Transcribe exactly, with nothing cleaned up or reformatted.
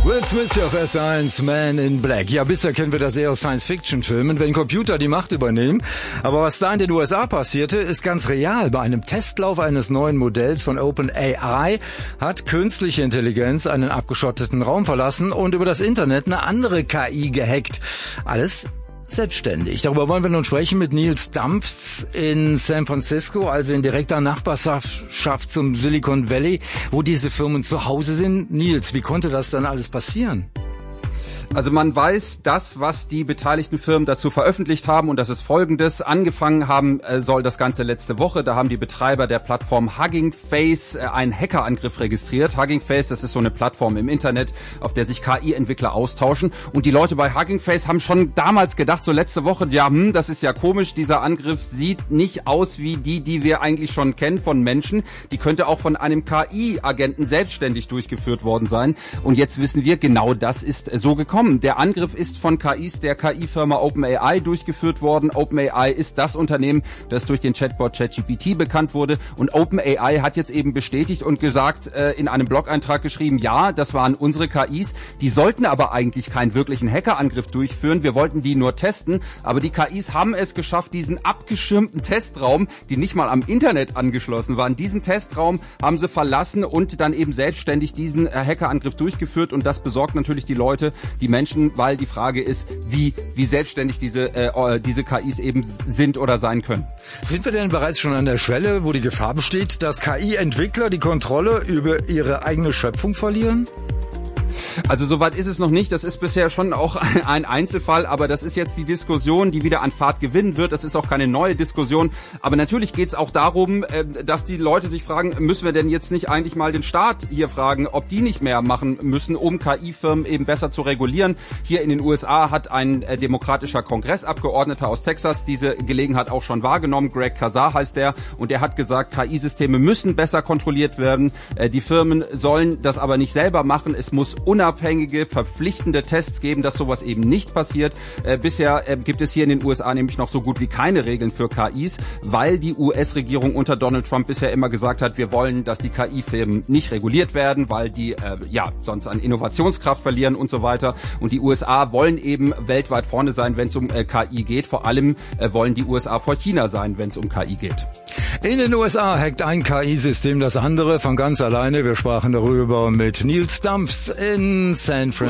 Will Smith hier auf S eins, Man in Black. Ja, bisher kennen wir das eher aus Science-Fiction-Filmen, wenn Computer die Macht übernehmen. Aber was da in den U S A passierte, ist ganz real. Bei einem Testlauf eines neuen Modells von OpenAI hat künstliche Intelligenz einen abgeschotteten Raum verlassen und über das Internet eine andere K I gehackt. Alles selbstständig. Darüber wollen wir nun sprechen mit Nils Dampfs in San Francisco, also in direkter Nachbarschaft zum Silicon Valley, wo diese Firmen zu Hause sind. Nils, wie konnte das dann alles passieren? Also man weiß, das, was die beteiligten Firmen dazu veröffentlicht haben, und das ist Folgendes. Angefangen haben äh, soll das Ganze letzte Woche. Da haben die Betreiber der Plattform Hugging Face äh, einen Hackerangriff registriert. Hugging Face, das ist so eine Plattform im Internet, auf der sich K I-Entwickler austauschen. Und die Leute bei Hugging Face haben schon damals gedacht, so letzte Woche, ja, hm, das ist ja komisch. Dieser Angriff sieht nicht aus wie die, die wir eigentlich schon kennen von Menschen. Die könnte auch von einem K I-Agenten selbstständig durchgeführt worden sein. Und jetzt wissen wir, genau das ist äh, so gekommen. Der Angriff ist von K Is der K I-Firma OpenAI durchgeführt worden. OpenAI ist das Unternehmen, das durch den Chatbot ChatGPT bekannt wurde. Und OpenAI hat jetzt eben bestätigt und gesagt, äh, in einem Blog-Eintrag geschrieben, ja, das waren unsere K Is. Die sollten aber eigentlich keinen wirklichen Hackerangriff durchführen. Wir wollten die nur testen. Aber die K Is haben es geschafft, diesen abgeschirmten Testraum, die nicht mal am Internet angeschlossen waren, diesen Testraum haben sie verlassen und dann eben selbstständig diesen äh, Hackerangriff durchgeführt. Und das besorgt natürlich die Leute, die Menschen, weil die Frage ist, wie wie selbstständig diese äh, diese K Is eben sind oder sein können. Sind wir denn bereits schon an der Schwelle, wo die Gefahr besteht, dass K I-Entwickler die Kontrolle über ihre eigene Schöpfung verlieren? Also soweit ist es noch nicht. Das ist bisher schon auch ein Einzelfall, aber das ist jetzt die Diskussion, die wieder an Fahrt gewinnen wird. Das ist auch keine neue Diskussion. Aber natürlich geht es auch darum, dass die Leute sich fragen, müssen wir denn jetzt nicht eigentlich mal den Staat hier fragen, ob die nicht mehr machen müssen, um K I-Firmen eben besser zu regulieren. Hier in den U S A hat ein demokratischer Kongressabgeordneter aus Texas diese Gelegenheit auch schon wahrgenommen. Greg Casar heißt der. Und der hat gesagt, K I-Systeme müssen besser kontrolliert werden. Die Firmen sollen das aber nicht selber machen. Es muss unabhängige, verpflichtende Tests geben, dass sowas eben nicht passiert. Äh, bisher äh, gibt es hier in den U S A nämlich noch so gut wie keine Regeln für K Is, weil die U S-Regierung unter Donald Trump bisher immer gesagt hat, wir wollen, dass die K I-Firmen nicht reguliert werden, weil die äh, ja sonst an Innovationskraft verlieren und so weiter. Und die U S A wollen eben weltweit vorne sein, wenn es um äh, K I geht. Vor allem äh, wollen die U S A vor China sein, wenn es um K I geht. In den U S A hackt ein K I-System das andere von ganz alleine. Wir sprachen darüber mit Nils Dampfs in San Francisco.